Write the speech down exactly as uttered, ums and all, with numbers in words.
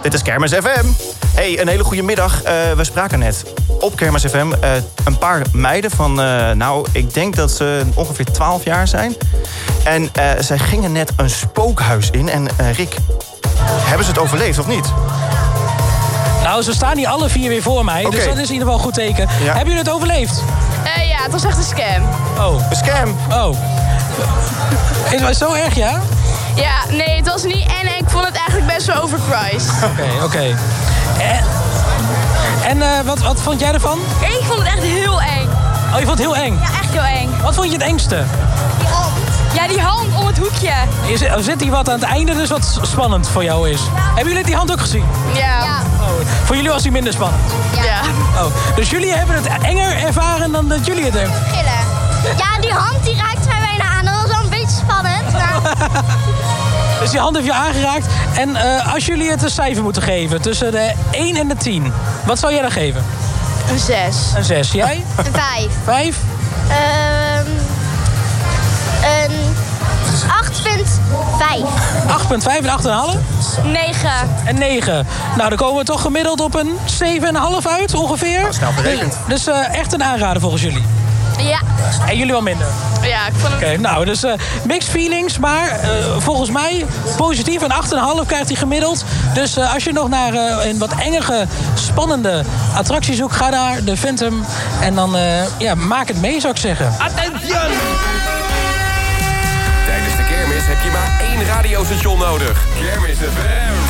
Dit is Kermis F M. Hey, een hele goede middag. Uh, we spraken net op Kermis F M uh, een paar meiden van... Uh, nou, ik denk dat ze ongeveer twaalf jaar zijn. En uh, zij gingen net een spookhuis in. En uh, Rick, hebben ze het overleefd of niet? Nou, ze staan hier alle vier weer voor mij. Okay. Dus dat is in ieder geval een goed teken. Ja. Hebben jullie het overleefd? Uh, ja, het was echt een scam. Oh. Een scam? Oh. Is het zo erg, ja? Ja, nee, het was niet en ik vond het eigenlijk best wel overpriced. Oké, okay, oké. Okay. En, en uh, wat, wat vond jij ervan? Ik vond het echt heel eng. Oh, je vond het heel eng? Ja, echt heel eng. Wat vond je het engste? Die hand. Ja, die hand om het hoekje. Je zit, zit hier wat aan het einde, dus wat spannend voor jou is. Ja. Hebben jullie die hand ook gezien? Ja. ja. Oh, voor jullie was die minder spannend? Ja. ja. Oh, dus jullie hebben het enger ervaren dan dat jullie het hebben? Gillen. Ja, die hand die raakt mij bijna aan. Dat was wel een beetje spannend. Maar... Dus die hand heeft je aangeraakt. En uh, als jullie het een cijfer moeten geven tussen de één en de tien, wat zou jij dan geven? Een zes. Een zes. Jij? Een vijf. Vijf? Um, een acht komma vijf. acht komma vijf en acht komma vijf? negen. En negen. Nou, dan komen we toch gemiddeld op een zeven komma vijf uit ongeveer. Nou, snel berekend. Dus, dus uh, echt een aanrader volgens jullie? Ja. En jullie wel minder? Ja, ik vond het... Oké, okay, nou, dus uh, mixed feelings, maar uh, volgens mij positief. Een acht komma vijf krijgt hij gemiddeld. Dus uh, als je nog naar uh, een wat engere, spannende attractie zoekt, ga naar de Phantom. En dan, uh, ja, maak het mee, zou ik zeggen. Attention! Tijdens de kermis heb je maar één radiostation nodig. Kermis F M.